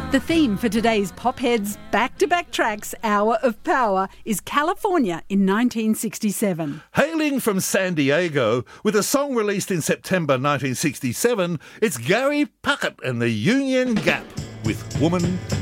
The theme for today's Popheads Back-to-Back Tracks Hour of Power is California in 1967. Hailing from San Diego, with a song released in September 1967, it's Gary Puckett and the Union Gap with Woman